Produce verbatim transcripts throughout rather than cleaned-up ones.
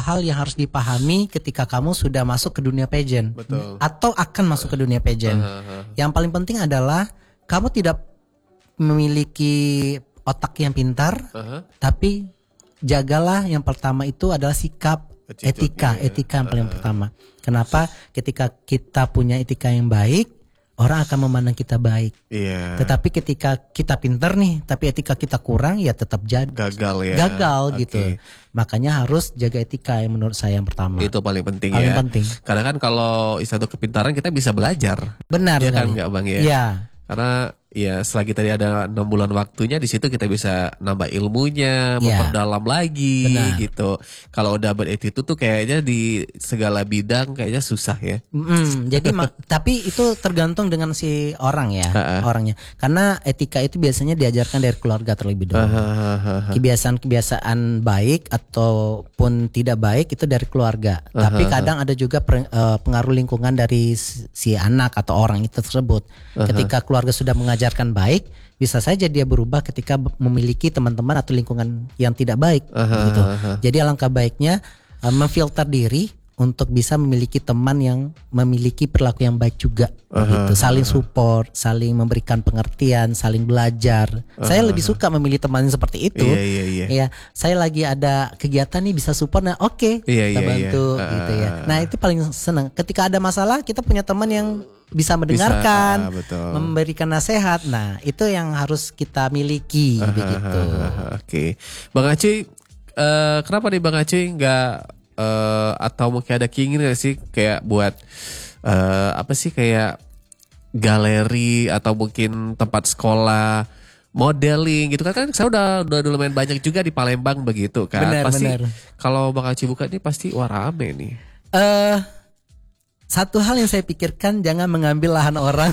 hal yang harus dipahami ketika kamu sudah masuk ke dunia pageant. Betul. Atau akan masuk ke dunia pageant. Uh, uh, uh. Yang paling penting adalah kamu tidak memiliki otak yang pintar, uh-huh. tapi jagalah yang pertama itu adalah sikap, etika, yeah. etika yang paling uh-huh. pertama. Kenapa? Ketika kita punya etika yang baik, orang akan memandang kita baik. Yeah. Tetapi ketika kita pintar nih, tapi etika kita kurang, ya tetap jadi gagal ya. Gagal okay. gitu. Makanya harus jaga etika yang menurut saya yang pertama. Itu paling penting paling ya. Paling penting. Karena kan kalau istilah kepintaran kita bisa belajar. Benar ya sekali. Kan enggak Bang ya? Iya. Karena ya selagi tadi ada enam bulan waktunya, di situ kita bisa nambah ilmunya, memperdalam ya. lagi. Benar. Gitu. Kalau udah berattitude tuh kayaknya di segala bidang kayaknya susah ya. Mm, jadi mak- tapi itu tergantung dengan si orang ya, uh-uh. orangnya. Karena etika itu biasanya diajarkan dari keluarga terlebih dahulu. Uh-huh. Kebiasaan-kebiasaan baik ataupun tidak baik itu dari keluarga. Uh-huh. Tapi kadang ada juga per, uh, pengaruh lingkungan dari si anak atau orang itu tersebut. Uh-huh. Ketika keluarga sudah mengajarkan baik, bisa saja dia berubah ketika memiliki teman-teman atau lingkungan yang tidak baik. Uh-huh. Gitu. Jadi alangkah baiknya uh, memfilter diri untuk bisa memiliki teman yang memiliki perilaku yang baik juga. Uh-huh. Gitu. Saling support, saling memberikan pengertian, saling belajar. Uh-huh. Saya lebih suka memilih teman yang seperti itu. Iya, iya, iya. Ya, saya lagi ada kegiatan nih bisa support, nah oke, okay, iya, kita iya, bantu iya. gitu ya. Nah itu paling senang. Ketika ada masalah kita punya teman yang bisa mendengarkan, bisa, ah, memberikan nasihat. Nah, itu yang harus kita miliki uh, begitu. Uh, uh, Oke, okay. Bang Aceh, uh, kenapa nih Bang Aceh nggak uh, atau mungkin ada keinginan sih kayak buat uh, apa sih kayak galeri atau mungkin tempat sekolah modeling gitu kan? Kan saya udah udah lumayan banyak juga di Palembang begitu kan. Benar, pasti benar. Kalau Bang Aceh buka ini pasti wah rame nih. Eh uh, Satu hal yang saya pikirkan, jangan mengambil lahan orang.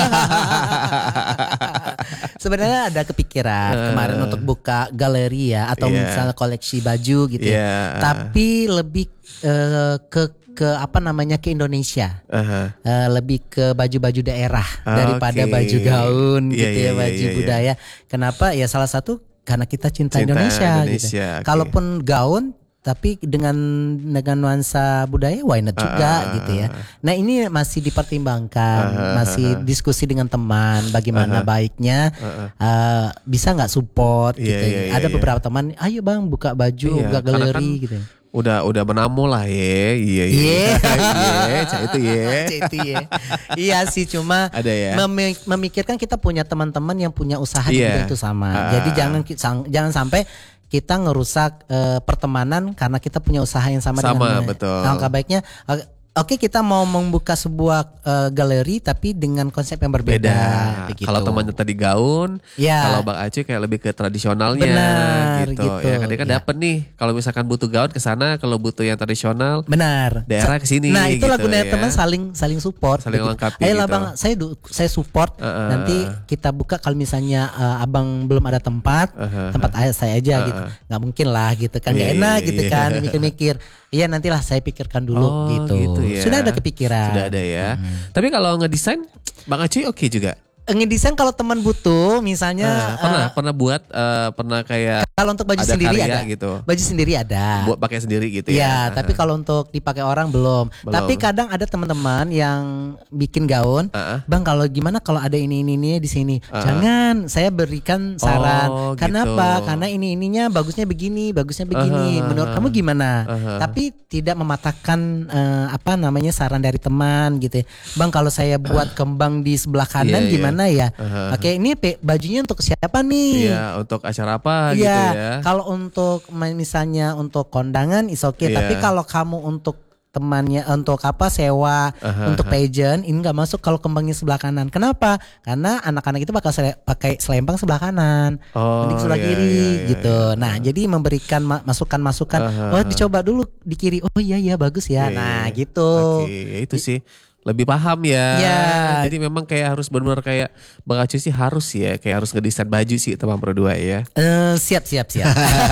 Sebenarnya ada kepikiran uh, kemarin untuk buka galeri ya, atau yeah. misalnya koleksi baju gitu. Yeah. Ya. Tapi lebih uh, ke ke apa namanya ke Indonesia, uh-huh. uh, lebih ke baju-baju daerah uh, daripada okay. baju gaun yeah, gitu yeah, ya, baju yeah, budaya. Yeah. Kenapa? Ya salah satu karena kita cinta, cinta Indonesia, Indonesia gitu. Okay. Kalaupun gaun tapi dengan dengan nuansa budaya why not juga uh, gitu ya. Nah ini masih dipertimbangkan, uh, masih uh, diskusi dengan teman bagaimana uh, baiknya uh, uh, bisa nggak support yeah, gitu. Yeah, yeah, Ada yeah. beberapa teman, ayo bang buka baju, yeah, buka galeri kan gitu. Udah udah menamo lah ya, iya iya, iya, itu ya, itu ya, iya sih cuma ada ya. Mem- memikirkan kita punya teman-teman yang punya usaha yeah. di bidang itu sama, uh, jadi jangan jangan sampai kita ngerusak uh, pertemanan karena kita punya usaha yang sama, sama dengan betul. Alangkah baiknya uh, oke okay, kita mau membuka sebuah uh, galeri tapi dengan konsep yang berbeda. Kalau temannya tadi gaun, ya. Kalau Bang Aceh kayak lebih ke tradisionalnya. Benar, gitu. gitu. Ya kan dia kan ya. Dapet nih. Kalau misalkan butuh gaun ke sana, kalau butuh yang tradisional, benar. Daerah ke sini. Nah itu gitu, lagunya ya. teman saling saling support. Saling gitu. lengkapi. Ayolah gitu. bang, saya saya support. Uh-uh. Nanti kita buka kalau misalnya uh, abang belum ada tempat, uh-huh. tempat ayah saya aja uh-huh. gitu. Nggak mungkin lah gitu kan, nggak yeah, enak yeah, gitu yeah. kan, mikir-mikir. Iya nantilah saya pikirkan dulu oh, gitu. gitu ya. Sudah ada kepikiran. Sudah ada ya. Hmm. Tapi kalau ngedesain Bang Aceh oke okay juga. Ngedesain kalau teman butuh misalnya uh, pernah uh, pernah buat uh, pernah kayak kalau untuk baju ada sendiri ada gitu. Baju sendiri ada buat pakai sendiri gitu ya, ya. Uh, tapi kalau untuk dipakai orang belum. belum tapi kadang ada teman-teman yang bikin gaun uh-uh. Bang kalau gimana kalau ada ini ini ini di sini uh-uh. Jangan saya berikan saran oh, kenapa gitu. Karena ini ininya bagusnya begini bagusnya begini uh-huh. Menurut kamu gimana uh-huh. Tapi tidak mematahkan uh, apa namanya saran dari teman gitu ya. Bang kalau saya buat kembang di sebelah kanan yeah, gimana yeah. ya uh-huh. Oke ini pe- bajunya untuk siapa nih? Iya untuk acara apa ya, gitu ya. Kalau untuk misalnya untuk kondangan is oke okay. Yeah. Tapi kalau kamu untuk temannya untuk apa sewa uh-huh. untuk pageant ini nggak masuk kalau kembangnya sebelah kanan. Kenapa? Karena anak-anak itu bakal sele- pakai selempang sebelah kanan, oh, nanti sebelah iya, kiri iya, iya, gitu. Iya. Nah jadi memberikan ma- masukan-masukan. Uh-huh. Oh dicoba dulu di kiri. Oh iya iya bagus ya. Iya, nah iya. gitu. Oke okay, itu sih. Lebih paham ya. ya. Jadi memang kayak harus benar-benar kayak Bang Aceh sih harus ya kayak harus ngedesain baju sih teman Pro dua ya. Uh, siap siap siap.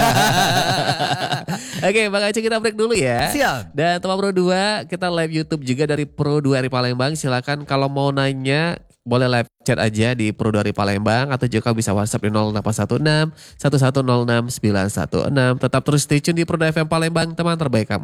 Oke Bang Aceh kita break dulu ya. Siap. Dan teman Pro dua kita live YouTube juga dari Pro dua dari Palembang. Silakan kalau mau nanya boleh live chat aja di Pro dua dari Palembang atau juga bisa WhatsApp di nol delapan satu enam satu satu nol enam sembilan satu enam. Tetap terus stay tune di Pro dua F M Palembang teman terbaik kamu.